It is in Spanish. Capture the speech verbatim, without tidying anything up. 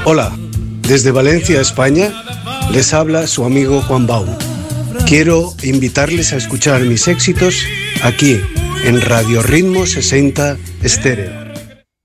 Hola, desde Valencia, España, les habla su amigo Juan Baum. Quiero invitarles a escuchar mis éxitos aquí, en Radio Ritmo sesenta Estéreo.